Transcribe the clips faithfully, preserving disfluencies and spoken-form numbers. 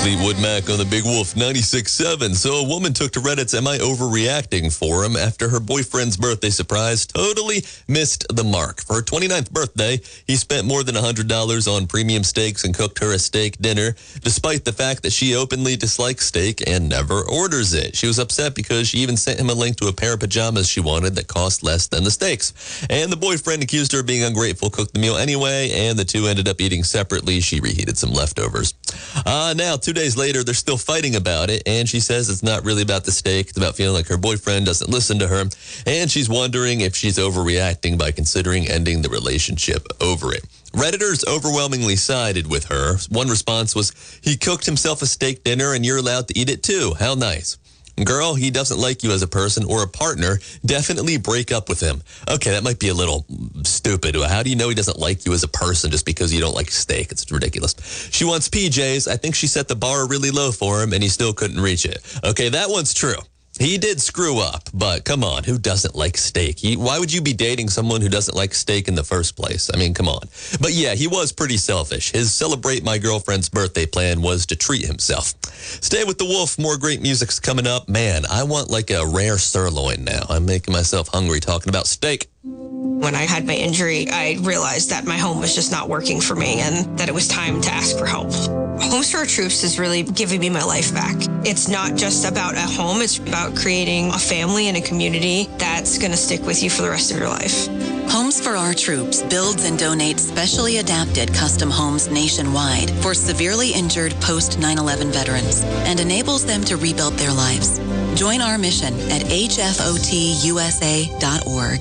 Fleetwood Mac on the Big Wolf ninety-six point seven. So a woman took to Reddit's Am I Overreacting forum after her boyfriend's birthday surprise totally missed the mark. For her twenty-ninth birthday, he spent more than one hundred dollars on premium steaks and cooked her a steak dinner, despite the fact that she openly dislikes steak and never orders it. She was upset because she even sent him a link to a pair of pajamas she wanted that cost less than the steaks. And the boyfriend accused her of being ungrateful, cooked the meal anyway, and the two ended up eating separately. She reheated some leftovers. Uh, now, two days later, they're still fighting about it, and she says it's not really about the steak. It's about feeling like her boyfriend doesn't listen to her, and she's wondering if she's overreacting by considering ending the relationship over it. Redditors overwhelmingly sided with her. One response was, he cooked himself a steak dinner, and you're allowed to eat it too. How nice. Girl, he doesn't like you as a person or a partner. Definitely break up with him. Okay, that might be a little stupid. How do you know he doesn't like you as a person just because you don't like steak? It's ridiculous. She wants P Js. I think she set the bar really low for him, and he still couldn't reach it. Okay, that one's true. He did screw up, but come on, who doesn't like steak? He, why would you be dating someone who doesn't like steak in the first place? I mean, come on. But yeah, he was pretty selfish. His celebrate my girlfriend's birthday plan was to treat himself. Stay with the Wolf. More great music's coming up. Man, I want like a rare sirloin now. I'm making myself hungry talking about steak. When I had my injury, I realized that my home was just not working for me and that it was time to ask for help. Homes for Our Troops is really giving me my life back. It's not just about a home, it's about creating a family and a community that's going to stick with you for the rest of your life. Homes for Our Troops builds and donates specially adapted custom homes nationwide for severely injured post nine eleven veterans and enables them to rebuild their lives. Join our mission at H F O T U S A dot org.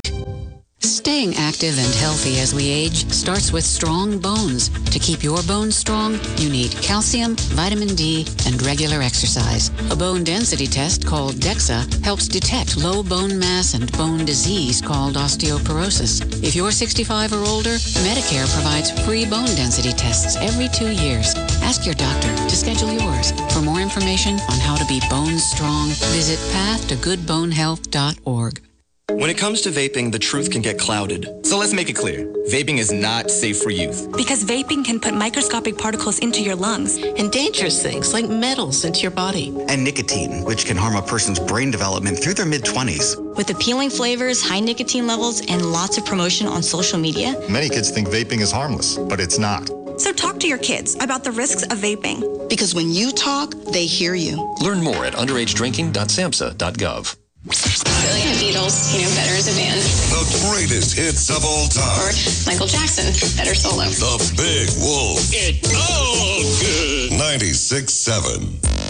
Staying active and healthy as we age starts with strong bones. To keep your bones strong, you need calcium, vitamin D, and regular exercise. A bone density test called DEXA helps detect low bone mass and bone disease called osteoporosis. If you're sixty-five or older, Medicare provides free bone density tests every two years. Ask your doctor to schedule yours. For more information on how to be bone strong, visit path to good bone health dot org. When it comes to vaping, the truth can get clouded. So let's make it clear. Vaping is not safe for youth. Because vaping can put microscopic particles into your lungs. And dangerous things like metals into your body. And nicotine, which can harm a person's brain development through their mid-twenties. With appealing flavors, high nicotine levels, and lots of promotion on social media. Many kids think vaping is harmless, but it's not. So talk to your kids about the risks of vaping. Because when you talk, they hear you. Learn more at underage drinking dot samhsa dot gov. Really, the Beatles, you know, better as a band. The greatest hits of all time. Or Michael Jackson, better solo. The Big Wolf. It's all good. ninety-six point seven.